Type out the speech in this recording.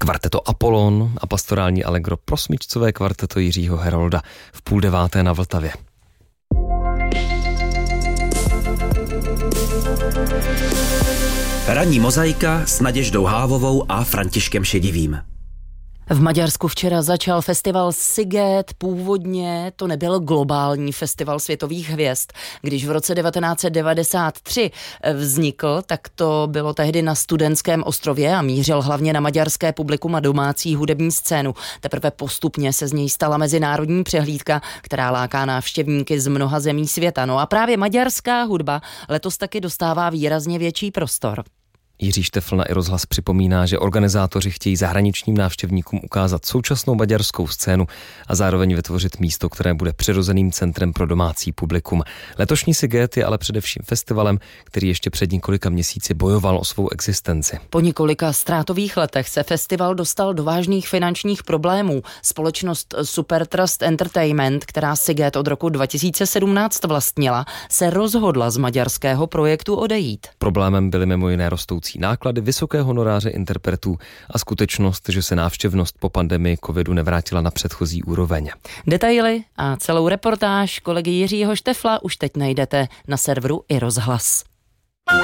Kvarteto Apollon a pastorální allegro pro smyčcové kvarteto Jiřího Herolda v 8:30 na Vltavě. Ranní mozaika s Naděždou Hávovou a Františkem Šedivým. V Maďarsku včera začal festival Sziget. Původně to nebyl globální festival světových hvězd. Když v roce 1993 vznikl, tak to bylo tehdy na Studentském ostrově a mířil hlavně na maďarské publikum a domácí hudební scénu. Teprve postupně se z něj stala mezinárodní přehlídka, která láká návštěvníky z mnoha zemí světa. No a právě maďarská hudba letos taky dostává výrazně větší prostor. Jiří Štefl na iRozhlas připomíná, že organizátoři chtějí zahraničním návštěvníkům ukázat současnou maďarskou scénu a zároveň vytvořit místo, které bude přirozeným centrem pro domácí publikum. Letošní Sziget je ale především festivalem, který ještě před několika měsíci bojoval o svou existenci. Po několika ztrátových letech se festival dostal do vážných finančních problémů. Společnost Supertrust Entertainment, která Sziget od roku 2017 vlastnila, se rozhodla z maďarského projektu odejít. Problémem byly mimo jiné rostoucí náklady, vysoké honoráře interpretů a skutečnost, že se návštěvnost po pandemii covidu nevrátila na předchozí úroveň. Detaily a celou reportáž kolegy Jiřího Štefla už teď najdete na serveru iRozhlas.